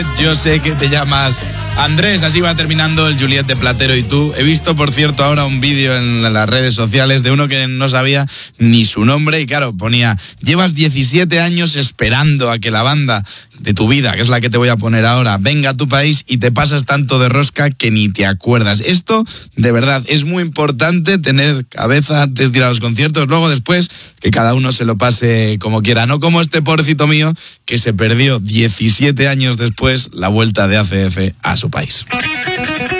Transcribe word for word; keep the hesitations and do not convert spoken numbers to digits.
Yo sé que te llamas Andrés, así va terminando el Juliet de Platero y tú. He visto, por cierto, ahora un vídeo en las redes sociales de uno que no sabía ni su nombre y claro, ponía, llevas diecisiete años esperando a que la banda de tu vida, que es la que te voy a poner ahora, venga a tu país y te pasas tanto de rosca que ni te acuerdas. Esto, de verdad, es muy importante tener cabeza antes de ir a los conciertos, luego después que cada uno se lo pase como quiera, no como este pobrecito mío que se perdió diecisiete años después la vuelta de A C F a su país.